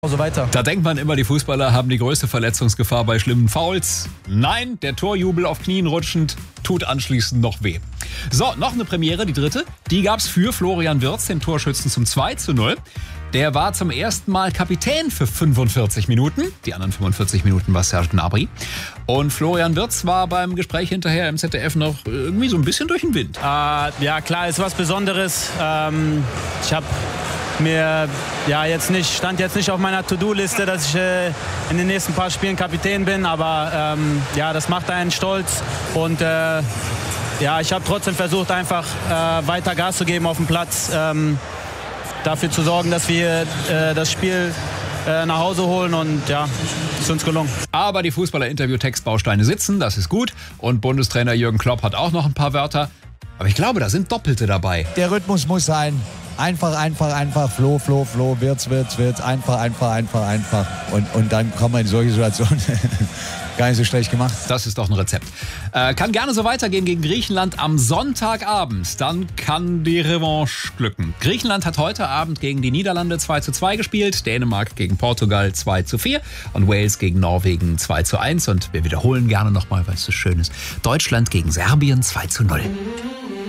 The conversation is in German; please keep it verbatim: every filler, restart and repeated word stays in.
So weiter. Da denkt man immer, die Fußballer haben die größte Verletzungsgefahr bei schlimmen Fouls. Nein, der Torjubel auf Knien rutschend tut anschließend noch weh. So, noch eine Premiere, die dritte. Die gab's für Florian Wirtz, den Torschützen, zum zwei zu null. Der war zum ersten Mal Kapitän für fünfundvierzig Minuten. Die anderen fünfundvierzig Minuten war Serge Gnabry. Und Florian Wirtz war beim Gespräch hinterher im Z D F noch irgendwie so ein bisschen durch den Wind. Äh, ja, klar, ist was Besonderes. Ähm, ich habe mir ja jetzt nicht, stand jetzt nicht auf meiner To-Do-Liste, dass ich äh, in den nächsten paar Spielen Kapitän bin. Aber ähm, ja, das macht einen stolz. Und äh, ja, ich habe trotzdem versucht, einfach äh, weiter Gas zu geben auf dem Platz. Ähm, dafür zu sorgen, dass wir äh, das Spiel äh, nach Hause holen und ja, ist uns gelungen. Aber die Fußballer-Interview-Textbausteine sitzen, das ist gut. Und Bundestrainer Jürgen Klopp hat auch noch ein paar Wörter. Aber ich glaube, da sind Doppelte dabei. Der Rhythmus muss sein. Einfach, einfach, einfach, Flo, Flo, Flo, Wirtz, Wirtz, Wirtz, einfach, einfach, einfach, einfach. Und, und dann kommen wir in solche Situationen. Gar nicht so schlecht gemacht. Das ist doch ein Rezept. Äh, kann gerne so weitergehen gegen Griechenland am Sonntagabend. Dann kann die Revanche glücken. Griechenland hat heute Abend gegen die Niederlande zwei zu zwei gespielt, Dänemark gegen Portugal zwei zu vier und Wales gegen Norwegen zwei zu eins. Und wir wiederholen gerne nochmal, weil es so schön ist. Deutschland gegen Serbien zwei zu null.